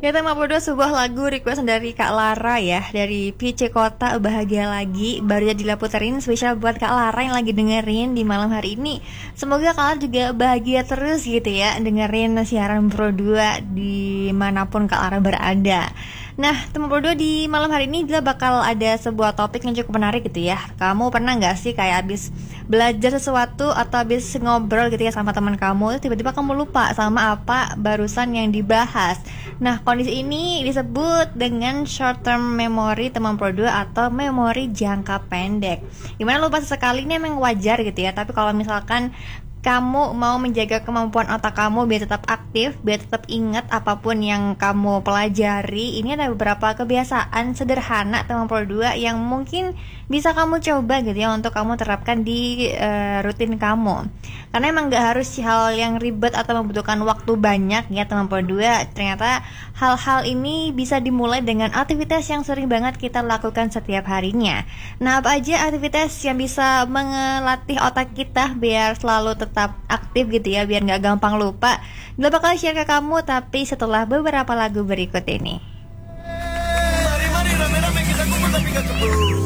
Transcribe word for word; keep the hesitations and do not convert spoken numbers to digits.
Ya, tema berdua sebuah lagu request dari Kak Lara ya, dari P C Kota, Bahagia Lagi. Baru aja diputerin spesial buat Kak Lara yang lagi dengerin di malam hari ini. Semoga Kak Lara juga bahagia terus gitu ya, dengerin siaran Pro dua dimanapun Kak Lara berada. Nah, teman berdua di malam hari ini juga bakal ada sebuah topik yang cukup menarik gitu ya. Kamu pernah gak sih kayak abis belajar sesuatu atau abis ngobrol gitu ya sama teman kamu, tiba-tiba kamu lupa sama apa barusan yang dibahas. Nah, kondisi ini disebut dengan short term memory teman Pro dua atau memori jangka pendek. Gimana lupa sesekali ini emang wajar gitu ya, tapi kalau misalkan kamu mau menjaga kemampuan otak kamu biar tetap aktif, biar tetap ingat apapun yang kamu pelajari, ini ada beberapa kebiasaan sederhana teman Pro dua yang mungkin bisa kamu coba gitu ya untuk kamu terapkan di uh, rutin kamu. Karena emang gak harus hal yang ribet atau membutuhkan waktu banyak ya teman Pro dua. Ternyata hal-hal ini bisa dimulai dengan aktivitas yang sering banget kita lakukan setiap harinya. Nah, apa aja aktivitas yang bisa melatih otak kita biar selalu tetap tetap aktif gitu ya, biar gak gampang lupa. Gue bakal share ke kamu tapi setelah beberapa lagu berikut ini. Mari mari rame-rame kita kumpul tapi gak keburu.